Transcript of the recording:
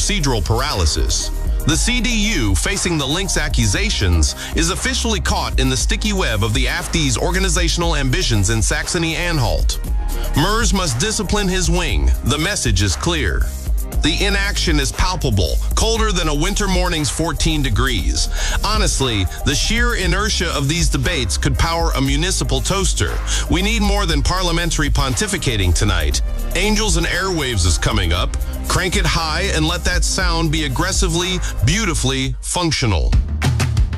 procedural paralysis. The CDU, facing the link's accusations, is officially caught in the sticky web of the AfD's organizational ambitions in Saxony-Anhalt. Merz must discipline his wing. The message is clear. The inaction is palpable, colder than a winter morning's 14 degrees. Honestly, the sheer inertia of these debates could power a municipal toaster. We need more than parliamentary pontificating tonight. Angels and Airwaves is coming up. Crank it high and let that sound be aggressively, beautifully functional.